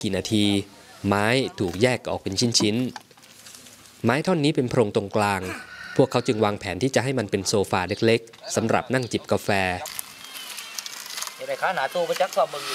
กี่นาทีไม้ถูกแยกออกเป็นชิ้นๆไม้ท่อนนี้เป็นโพรงตรงกลางพวกเขาจึงวางแผนที่จะให้มันเป็นโซฟาเล็กๆสำหรับนั่งจิบกาแฟในขาหนาตู้ไปจักก็มือ